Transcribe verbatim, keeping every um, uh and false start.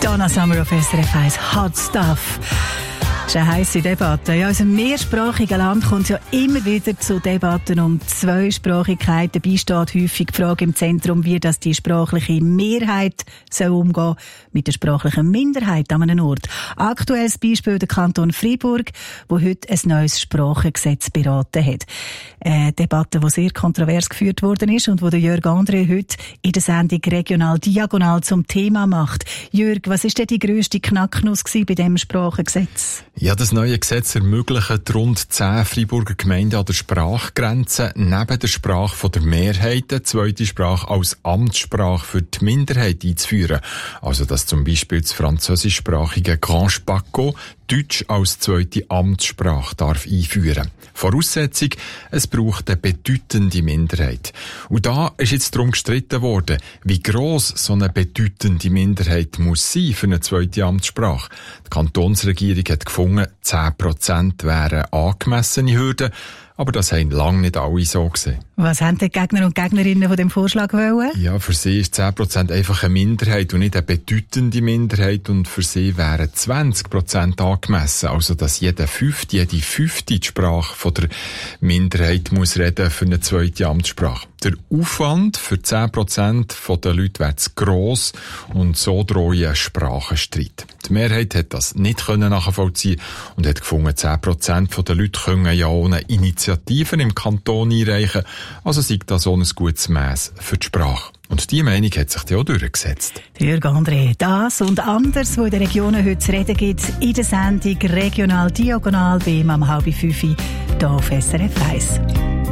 Donna Summer auf S R F eins Hot Stuff. Das ist eine heisse Debatte. Ja, in unserem mehrsprachigen Land kommt es ja immer wieder zu Debatten um Zweisprachigkeit. Dabei steht häufig die Frage im Zentrum, wie das die sprachliche Mehrheit soll umgehen mit der sprachlichen Minderheit an einem Ort. Aktuelles Beispiel der Kanton Freiburg, wo heute ein neues Sprachengesetz beraten hat. Eine Debatte, die sehr kontrovers geführt worden ist und wo der Jörg André heute in der Sendung Regional Diagonal zum Thema macht. Jörg, was ist denn die grösste Knacknuss bei diesem Sprachengesetz? Ja, das neue Gesetz ermöglicht rund zehn Freiburger Gemeinden an der Sprachgrenze neben der Sprache der Mehrheit eine zweite Sprache als Amtssprache für die Minderheit einzuführen. Also, dass zum Beispiel das französischsprachige Grand Spaco Deutsch als zweite Amtssprache darf einführen. Voraussetzung, es braucht eine bedeutende Minderheit. Und da ist jetzt darum gestritten worden, wie gross so eine bedeutende Minderheit muss sein für eine zweite Amtssprache. Die Kantonsregierung hat gefunden, zehn Prozent wären angemessene Hürden, aber das haben lange nicht alle so gesehen. Was haben die Gegner und Gegnerinnen von dem Vorschlag wollen? Ja, für sie ist zehn Prozent einfach eine Minderheit und nicht eine bedeutende Minderheit, und für sie wären zwanzig Prozent angemessen. Also, dass jeder Fünfte, jede Fünfte die Sprache von der Minderheit muss reden für eine zweite Amtssprache. Der Aufwand für zehn Prozent der Leute wäre zu gross und so drohe ein Sprachenstreit. Die Mehrheit hat das nicht nachvollziehen und hat gefunden, zehn Prozent der Leute können ja ohne Initiativen im Kanton einreichen. Also sei das so ein gutes Mass für die Sprache. Und diese Meinung hat sich ja auch durchgesetzt. Jörg André, das und anders, was in den Regionen heute zu reden gibt, in der Sendung Regional Diagonal bei ihm am halb fünf hier auf S R F eins.